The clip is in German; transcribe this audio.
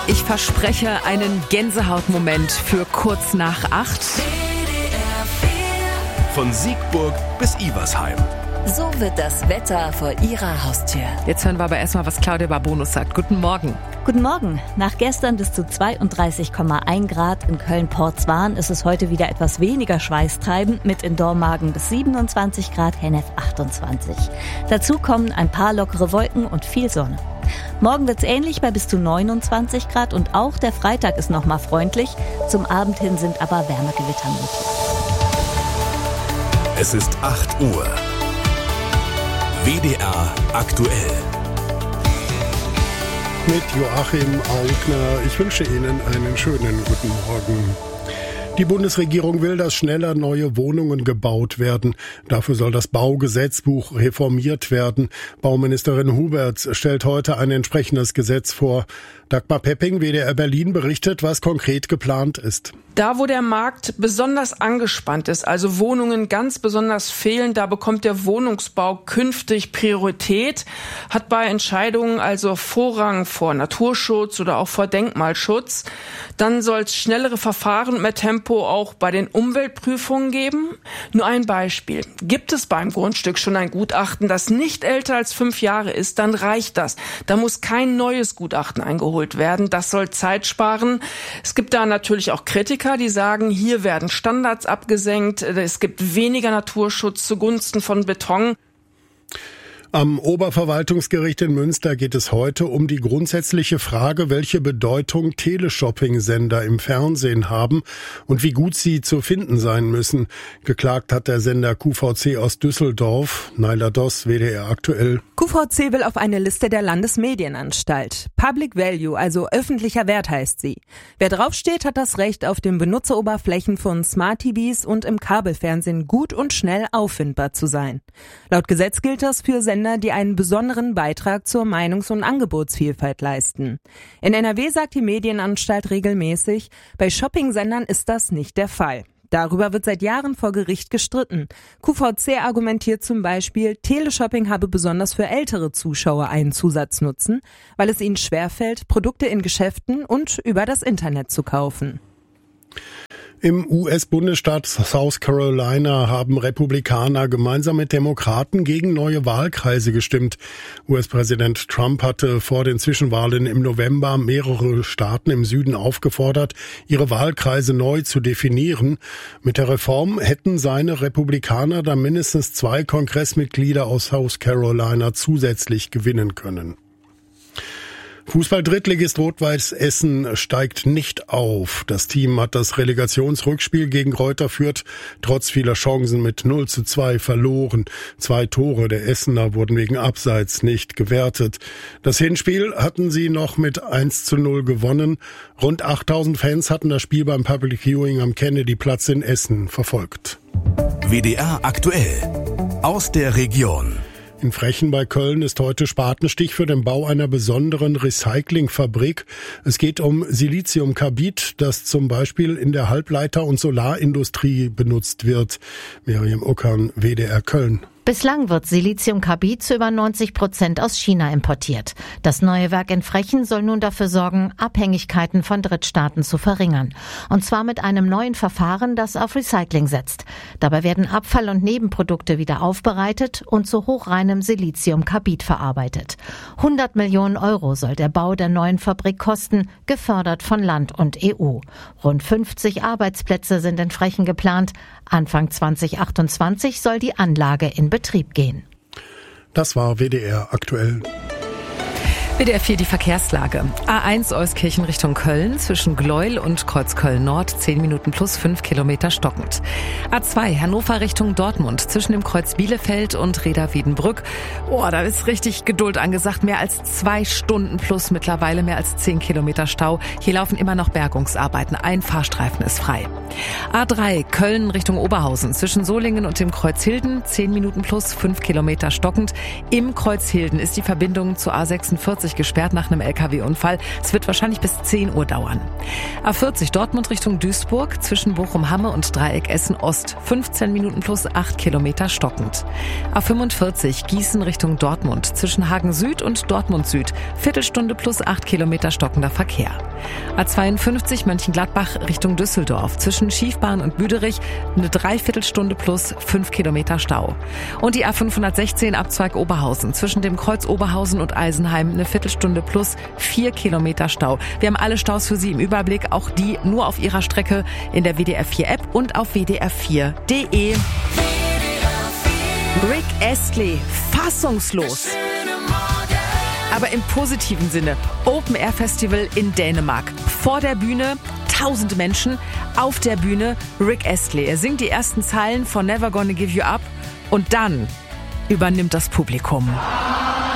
Ich verspreche einen Gänsehautmoment für kurz nach 8. Von Siegburg bis Iversheim. So wird das Wetter vor Ihrer Haustür. Jetzt hören wir aber erstmal, was Claudia Barbonus sagt. Guten Morgen. Guten Morgen. Nach gestern bis zu 32,1 Grad in Köln-Portswan ist es heute wieder etwas weniger schweißtreibend mit in Dormagen bis 27 Grad, Hennef 28. Dazu kommen ein paar lockere Wolken und viel Sonne. Morgen wird's ähnlich bei bis zu 29 Grad und auch der Freitag ist nochmal freundlich. Zum Abend hin sind aber Wärmegewitter möglich. Es ist 8 Uhr. WDR aktuell. Mit Joachim Augner. Ich wünsche Ihnen einen schönen guten Morgen. Die Bundesregierung will, dass schneller neue Wohnungen gebaut werden. Dafür soll das Baugesetzbuch reformiert werden. Bauministerin Huberts stellt heute ein entsprechendes Gesetz vor. Dagmar Pepping, WDR Berlin, berichtet, was konkret geplant ist. Da, wo der Markt besonders angespannt ist, also Wohnungen ganz besonders fehlen, da bekommt der Wohnungsbau künftig Priorität, hat bei Entscheidungen also Vorrang vor Naturschutz oder auch vor Denkmalschutz. Dann soll es schnellere Verfahren und mehr Tempo auch bei den Umweltprüfungen geben. Nur ein Beispiel. Gibt es beim Grundstück schon ein Gutachten, das nicht älter als 5 Jahre ist, dann reicht das. Da muss kein neues Gutachten eingeholt werden. Das soll Zeit sparen. Es gibt da natürlich auch Kritiker, die sagen, hier werden Standards abgesenkt, es gibt weniger Naturschutz zugunsten von Beton. Am Oberverwaltungsgericht in Münster geht es heute um die grundsätzliche Frage, welche Bedeutung Teleshopping-Sender im Fernsehen haben und wie gut sie zu finden sein müssen. Geklagt hat der Sender QVC aus Düsseldorf. Naila Doss, WDR aktuell. QVC will auf eine Liste der Landesmedienanstalt. Public Value, also öffentlicher Wert heißt sie. Wer draufsteht, hat das Recht, auf den Benutzeroberflächen von Smart TVs und im Kabelfernsehen gut und schnell auffindbar zu sein. Laut Gesetz gilt das für Sender, die einen besonderen Beitrag zur Meinungs- und Angebotsvielfalt leisten. In NRW sagt die Medienanstalt regelmäßig, bei Shopping-Sendern ist das nicht der Fall. Darüber wird seit Jahren vor Gericht gestritten. QVC argumentiert zum Beispiel, Teleshopping habe besonders für ältere Zuschauer einen Zusatznutzen, weil es ihnen schwerfällt, Produkte in Geschäften und über das Internet zu kaufen. Im US-Bundesstaat South Carolina haben Republikaner gemeinsam mit Demokraten gegen neue Wahlkreise gestimmt. US-Präsident Trump hatte vor den Zwischenwahlen im November mehrere Staaten im Süden aufgefordert, ihre Wahlkreise neu zu definieren. Mit der Reform hätten seine Republikaner dann mindestens 2 Kongressmitglieder aus South Carolina zusätzlich gewinnen können. Fußball-Drittligist Rot-Weiß Essen steigt nicht auf. Das Team hat das Relegationsrückspiel gegen Greuther Fürth trotz vieler Chancen mit 0:2 verloren. 2 Tore der Essener wurden wegen Abseits nicht gewertet. Das Hinspiel hatten sie noch mit 1:0 gewonnen. Rund 8000 Fans hatten das Spiel beim Public Viewing am Kennedy-Platz in Essen verfolgt. WDR aktuell. Aus der Region. In Frechen bei Köln ist heute Spatenstich für den Bau einer besonderen Recyclingfabrik. Es geht um Siliziumkarbid, das zum Beispiel in der Halbleiter- und Solarindustrie benutzt wird. Miriam Uckern, WDR Köln. Bislang wird Siliziumkarbid zu über 90% aus China importiert. Das neue Werk in Frechen soll nun dafür sorgen, Abhängigkeiten von Drittstaaten zu verringern. Und zwar mit einem neuen Verfahren, das auf Recycling setzt. Dabei werden Abfall- und Nebenprodukte wieder aufbereitet und zu hochreinem Siliziumkarbid verarbeitet. 100 Millionen Euro soll der Bau der neuen Fabrik kosten, gefördert von Land und EU. Rund 50 Arbeitsplätze sind in Frechen geplant. Anfang 2028 soll die Anlage in Betrieb gehen. Das war WDR aktuell. WDR 4 die Verkehrslage. A1 Euskirchen Richtung Köln zwischen Gleuel und Kreuzköln Nord 10 Minuten plus 5 Kilometer stockend. A2 Hannover Richtung Dortmund zwischen dem Kreuz Bielefeld und Reda-Wiedenbrück. Da ist richtig Geduld angesagt. Mehr als 2 Stunden plus mittlerweile mehr als 10 Kilometer Stau. Hier laufen immer noch Bergungsarbeiten. Ein Fahrstreifen ist frei. A3 Köln Richtung Oberhausen zwischen Solingen und dem Kreuz Hilden 10 Minuten plus 5 Kilometer stockend. Im Kreuz Hilden ist die Verbindung zur A46 gesperrt nach einem LKW-Unfall. Es wird wahrscheinlich bis 10 Uhr dauern. A40 Dortmund Richtung Duisburg zwischen Bochum-Hamme und Dreieck Essen-Ost 15 Minuten plus 8 Kilometer stockend. A45 Gießen Richtung Dortmund zwischen Hagen Süd und Dortmund Süd Viertelstunde plus 8 Kilometer stockender Verkehr. A52 Mönchengladbach Richtung Düsseldorf. Zwischen Schiefbahn und Büderich eine Dreiviertelstunde plus 5 Kilometer Stau. Und die A516 Abzweig Oberhausen. Zwischen dem Kreuz Oberhausen und Eisenheim eine Viertelstunde plus 4 Kilometer Stau. Wir haben alle Staus für Sie im Überblick, auch die nur auf Ihrer Strecke in der WDR 4 App und auf wdr4.de. Rick Astley, fassungslos. Aber im positiven Sinne. Open Air Festival in Dänemark. Vor der Bühne 1000 Menschen. Auf der Bühne Rick Astley. Er singt die ersten Zeilen von Never Gonna Give You Up. Und dann übernimmt das Publikum.